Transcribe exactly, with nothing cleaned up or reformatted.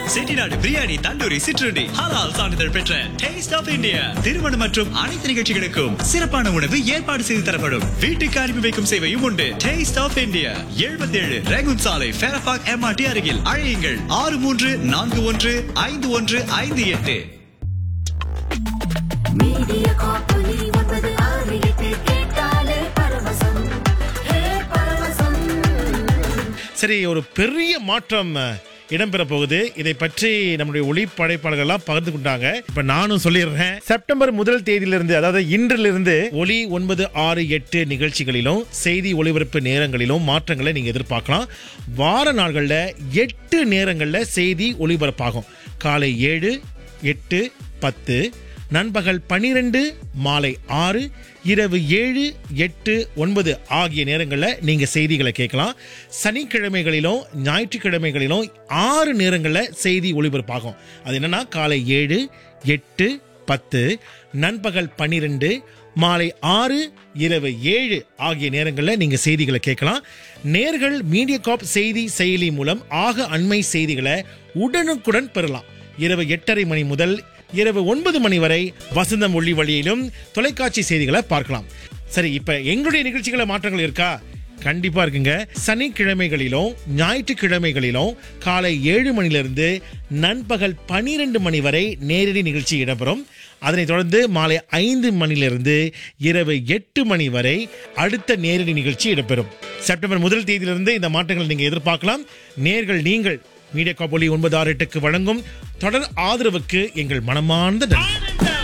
செட்டிநாடு பிரியாணி, தந்தூரி, சிற்றுண்டி, ஹலால் சான்றிதழ் பெற்ற டேஸ்ட் ஆஃப் இந்தியா. திருமணம் மற்றும் அனைத்து நிகழ்ச்சிகளுக்கும் சிறப்பான உணவு ஏற்பாடு செய்து தரப்படும். வீட்டுக்கு அனுப்பி வைக்கும் சேவையும் உண்டு. டேஸ்ட் ஆஃப் இந்தியா, எழுபத்தி ஏழு ரேகுன் சாலை, ஃபேரபாக் எம்ஆர்டி அருகில். அழையுங்கள் ஆறு மூன்று நான்கு ஒன்று ஐந்து ஒன்று ஐந்து எட்டு. மீடியா காப்பொலி ஒன்பது ஆறு எட்டு கேட்டாலே பரவசம். ஹே பரவசம். சரி, ஒரு பெரிய மாற்றம் இடம்பெற போகுது. இதை பற்றி நம்முடைய ஒளிப்படைப்பாளர்கள் எல்லாம் பகிர்ந்து கொண்டாங்க. இப்ப நானும் சொல்லிடுறேன். செப்டம்பர் முதல் தேதியிலிருந்து, அதாவது இன்றிலிருந்து ஒலி ஒன்பது ஆறு எட்டு நிகழ்ச்சிகளிலும் செய்தி ஒளிபரப்பு நேரங்களிலும் மாற்றங்களை நீங்க எதிர்பார்க்கலாம். வார நாள்கள்ல எட்டு நேரங்கள்ல செய்தி ஒளிபரப்பாகும். காலை ஏழு, எட்டு, பத்து, நண்பகல் பனிரெண்டு, மாலை ஆறு, இரவு ஏழு, எட்டு, ஒன்பது ஆகிய நேரங்களில் நீங்க செய்திகளை கேட்கலாம். சனிக்கிழமைகளிலும் ஞாயிற்றுக்கிழமைகளிலும் ஆறு நேரங்களில் செய்தி ஒளிபரப்பாகும். அது என்னன்னா காலை ஏழு, எட்டு, பத்து, நண்பகல் பனிரெண்டு, மாலை ஆறு, இரவு ஏழு ஆகிய நேரங்களில் நீங்க செய்திகளை கேட்கலாம். நேர்கள் மீடியா காப் செய்தி செயலி மூலம் ஆக அண்மை செய்திகளை உடனுக்குடன் பெறலாம். இரவு எட்டரை மணி முதல் இரவு ஒன்பது மணி வரை வசந்தம் ஒளி வழியிலும் தொலைக்காட்சி செய்திகளை பார்க்கலாம். சரி, இப்ப எங்களுடைய நிகழ்ச்சிகள மாற்றங்கள் இருக்கா? கண்டிப்பா இருக்குங்க. சனிக்கிழமைகளிலும் ஞாயிற்றுக்கிழமைகளிலும் காலை ஏழு மணிலிருந்து நண்பகல் பனிரெண்டு மணி வரை நேரடி நிகழ்ச்சி இடம்பெறும். அதனைத் தொடர்ந்து மாலை ஐந்து மணிலிருந்து இரவு எட்டு மணி வரை அடுத்த நேரடி நிகழ்ச்சி இடம்பெறும். செப்டம்பர் முதல் தேதியிலிருந்து இந்த மாற்றங்களை நீங்க எதிர்பார்க்கலாம். நேர்கள், நீங்கள் மீடியா காப் ஒலி ஒன்பது ஆறு எட்டுக்கு வழங்கும் தொடர் ஆதரவுக்கு எங்கள் மனமார்ந்த நன்றி.